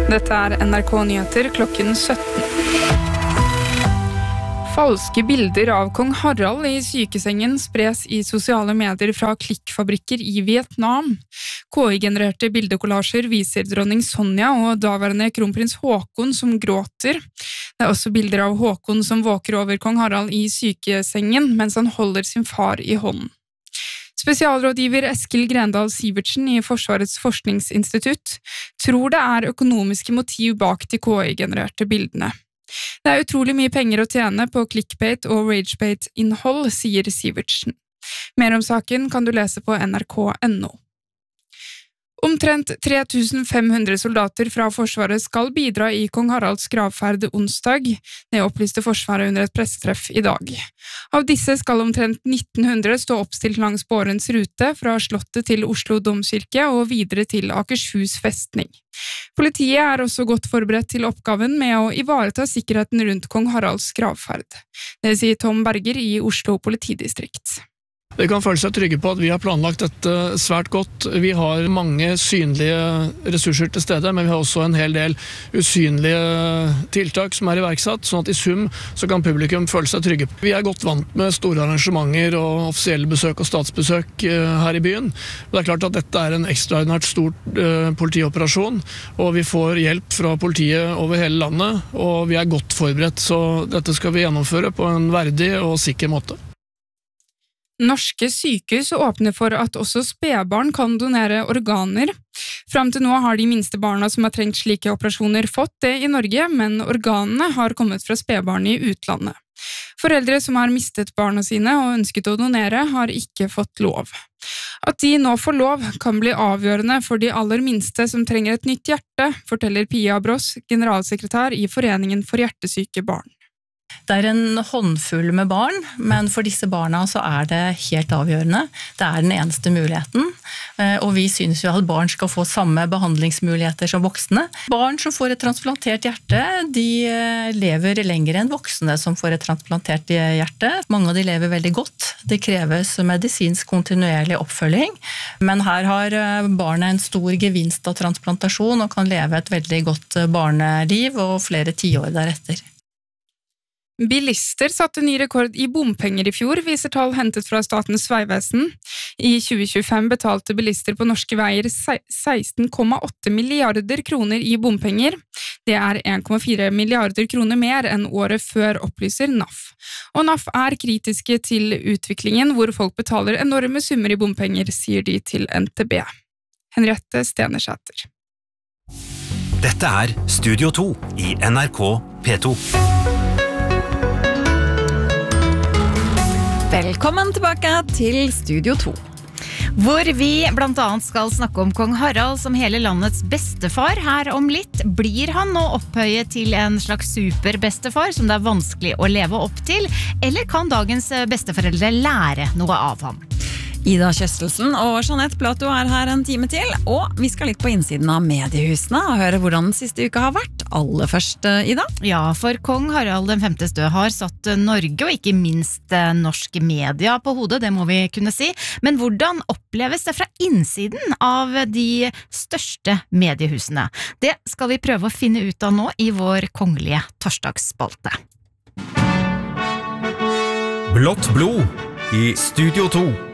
Dette NRK Nyheter klokken 17. Falske bilder av kong Harald i sykesengen spres i sosiale medier fra klikkfabrikker i Vietnam. KI-genererte bildekollasjer viser dronning Sonja og daværende kronprins Håkon som gråter. Det også bilder av Håkon som våker over kong Harald i sykesengen mens han holder sin far i hånden. Spesialrådgiver Eskil Grendal Sivertsen i Forsvarets forskningsinstitutt tror det økonomiske motiv bak de KI-genererte bildene. Det utrolig mye penger å tjene på clickbait og ragebait-innhold, sier Sivertsen. Mer om saken kan du lese på nrk.no. Omtrent 3500 soldater fra Forsvaret skal bidra i kong Haralds gravferd onsdag, det opplyste Forsvaret under et pressetreff i dag. Av disse skal omtrent 1900 stå oppstilt langs bårens rute fra Slottet til Oslo Domkirke og videre til Akershus festning. Politiet også godt forberedt til oppgaven med å ivareta sikkerheten rundt kong Haralds gravferd. Det sier Tom Berger i Oslo politidistrikt. De kan føle seg trygge på at vi har planlagt dette svært godt. Vi har mange synlige ressurser til stede, men vi har også en hel del usynlige tiltak som iverksatt, sånn at i sum så kan publikum føle seg trygge. Vi godt vant med store arrangementer og offisielle besøk og statsbesøk her i byen. Det klart at dette en ekstraordinært stor politioperasjon, og vi får hjelp fra politiet over hele landet, og vi godt forberedt, så dette skal vi gjennomføre på en verdig og sikker måte. Norske sykehus åpner for at også spedbarn kan donere organer. Fram til nå har de minste barna som har trengt slike operasjoner fått det i Norge, men organene har kommet fra spedbarn i utlandet. Foreldre som har mistet barna sine og ønsket å donere, har ikke fått lov. At de nå får lov kan bli avgjørende for de aller minste som trenger et nytt hjerte, forteller Pia Bross, generalsekretær i Foreningen for hjertesyke barn. Det en håndfull med barn, men for disse barna så det helt avgjørende. Det den eneste muligheten, og vi synes jo at barn skal få samme behandlingsmuligheter som voksne. Barn som får et transplantert hjerte, de lever lenger enn voksne som får et transplantert hjerte. Mange av de lever veldig godt. Det kreves medisinsk kontinuerlig oppfølging, men her har barnet en stor gevinst av transplantasjon og kan leve et veldig godt barneliv og flere tiår deretter. Bilister satte ny rekord i bompenger i fjor, viser tall hentet fra Statens Vegvesen. I 2025 betalte bilister på norske veier 16,8 milliarder kroner i bompenger. Det 1,4 milliarder kroner mer enn året før, opplyser NAF. Og NAF kritiske til utviklingen hvor folk betaler enorme summer i bompenger, sier de til NTB. Henriette Stenersæter. Dette Studio 2 i NRK P2. Velkommen tilbake til Studio 2, hvor vi blant annet skal snakke om kong Harald som hele landets bestefar. Her om litt blir han nå opphøyet til en slags superbestefar som det vanskelig å leve opp til, eller kan dagens besteforeldre lære noe av ham? Ida Kjøstelsen og Jeanette Plato her en time til, og vi skal litt på innsiden av mediehusene og høre hvordan den siste uka har vært. Aller først, Ida? Ja, for kong Harald den 5. død har satt Norge og ikke minst norske media på hodet, det må vi kunne si. Men hvordan oppleves det fra innsiden av de største mediehusene? Det skal vi prøve å finne ut av nå i vår kongelige torsdagsspalte. Blått blod i Studio 2.